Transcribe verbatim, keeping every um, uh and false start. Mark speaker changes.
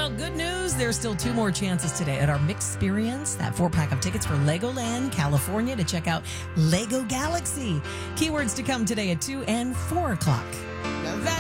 Speaker 1: Well, good news. There's still two more chances today at our Mixperience, that four-pack of tickets for Legoland, California, to check out Lego Galaxy. Keywords to come today at two and four o'clock.